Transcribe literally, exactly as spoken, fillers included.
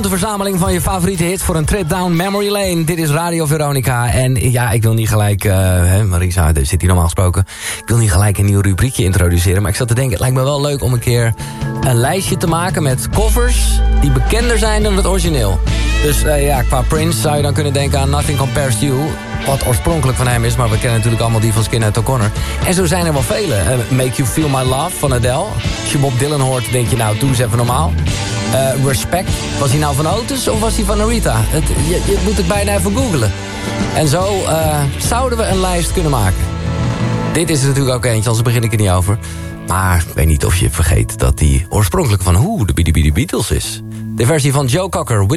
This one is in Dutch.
grote verzameling van je favoriete hits voor een trip down memory lane. Dit is Radio Veronica. En ja, ik wil niet gelijk... Uh, hè, Marisa zit hier normaal gesproken. Ik wil niet gelijk een nieuw rubriekje introduceren. Maar ik zat te denken, het lijkt me wel leuk om een keer een lijstje te maken met covers die bekender zijn dan het origineel. Dus uh, ja, qua Prince zou je dan kunnen denken aan Nothing Compares to You. Wat oorspronkelijk van hem is, maar we kennen natuurlijk allemaal die van Skinhead O'Connor. En zo zijn er wel vele. Uh, Make You Feel My Love van Adele. Als je Bob Dylan hoort, denk je nou, doe eens even normaal. Uh, Respect, was hij nou van Otis of was hij van Aretha? Het, je, je moet het bijna even googlen. En zo uh, zouden we een lijst kunnen maken. Dit is er natuurlijk ook eentje, anders begin ik er niet over. Maar ik weet niet of je vergeet dat die oorspronkelijk van Who, de Beatles is. De versie van Joe Cocker, With